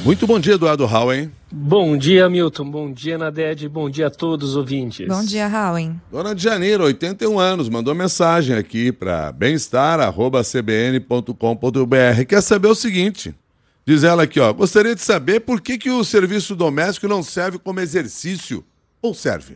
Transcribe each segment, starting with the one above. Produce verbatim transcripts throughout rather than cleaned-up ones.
Muito bom dia, Eduardo Howen. Bom dia, Milton. Bom dia, Naded. Bom dia a todos os ouvintes. Bom dia, Howen. Dona de Janeiro, oitenta e um anos, mandou mensagem aqui para bem-estar arroba c b n ponto com ponto b r. Quer saber o seguinte, diz ela aqui, ó, gostaria de saber por que, que o serviço doméstico não serve como exercício, ou serve?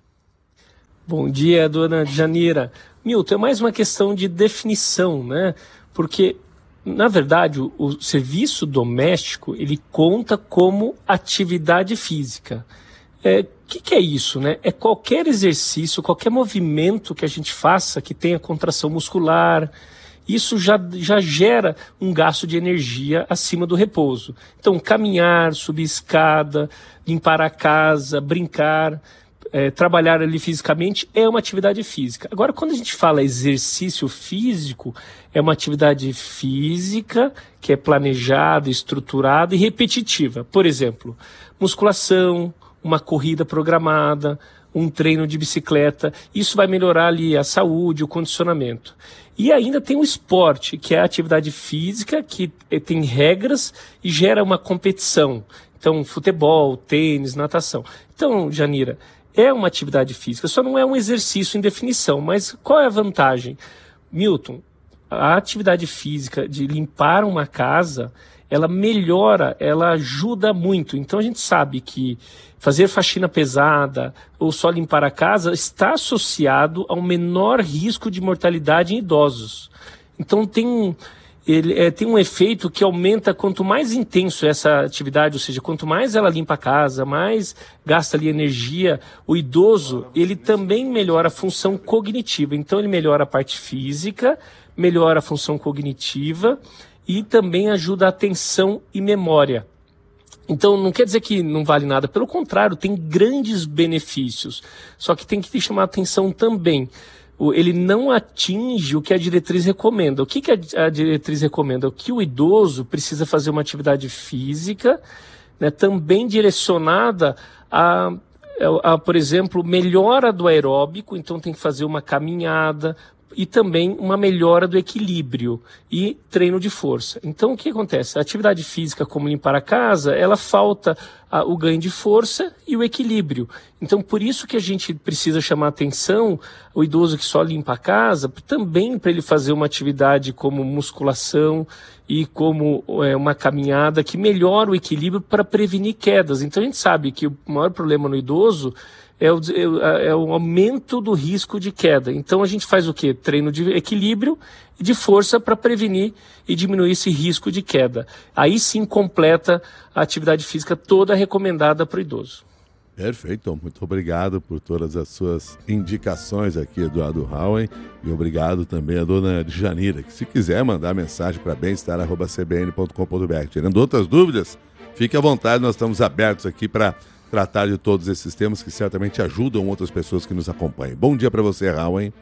Bom dia, dona Janira. Milton, é mais uma questão de definição, né? Porque, na verdade, o, o serviço doméstico, ele conta como atividade física. O é, que, que é isso, né? É qualquer exercício, qualquer movimento que a gente faça que tenha contração muscular. Isso já, já gera um gasto de energia acima do repouso. Então, caminhar, subir escada, limpar a casa, brincar... É, trabalhar ali fisicamente é uma atividade física. Agora, quando a gente fala exercício físico, é uma atividade física que é planejada, estruturada e repetitiva. Por exemplo, musculação, uma corrida programada, um treino de bicicleta. Isso vai melhorar ali a saúde, o condicionamento. E ainda tem o esporte, que é a atividade física que tem regras e gera uma competição. Então, futebol, tênis, natação. Então, Janira, é uma atividade física, só não é um exercício em definição, mas qual é a vantagem? Milton, a atividade física de limpar uma casa, ela melhora, ela ajuda muito. Então a gente sabe que fazer faxina pesada ou só limpar a casa está associado a um menor risco de mortalidade em idosos. Então tem... Ele é, tem um efeito que aumenta quanto mais intenso essa atividade, ou seja, quanto mais ela limpa a casa, mais gasta ali energia, o idoso, ele também melhora a função cognitiva. Então ele melhora a parte física, melhora a função cognitiva e também ajuda a atenção e memória. Então não quer dizer que não vale nada, pelo contrário, tem grandes benefícios, só que tem que chamar atenção também. Ele não atinge o que a diretriz recomenda. O que, que a, a diretriz recomenda? O que o idoso precisa fazer uma atividade física, né, também direcionada a, a, a, por exemplo, melhora do aeróbico, então tem que fazer uma caminhada, e também uma melhora do equilíbrio e treino de força. Então o que acontece? A atividade física, como limpar a casa, ela falta a, o ganho de força e o equilíbrio. Então por isso que a gente precisa chamar atenção o idoso que só limpa a casa, também para ele fazer uma atividade como musculação e como é, uma caminhada que melhora o equilíbrio para prevenir quedas. Então a gente sabe que o maior problema no idoso É o, é o aumento do risco de queda. Então a gente faz o quê? Treino de equilíbrio e de força para prevenir e diminuir esse risco de queda. Aí sim completa a atividade física toda recomendada para o idoso. Perfeito, muito obrigado por todas as suas indicações aqui, Eduardo Howen, e obrigado também a dona Janira, que se quiser mandar mensagem para bem-estar arroba c b n ponto com ponto b r. Tirando outras dúvidas, fique à vontade, nós estamos abertos aqui para tratar de todos esses temas que certamente ajudam outras pessoas que nos acompanham. Bom dia para você, Howen.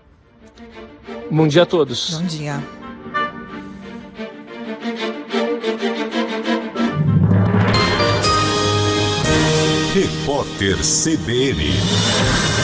Bom dia a todos. Bom dia. Repórter C B N.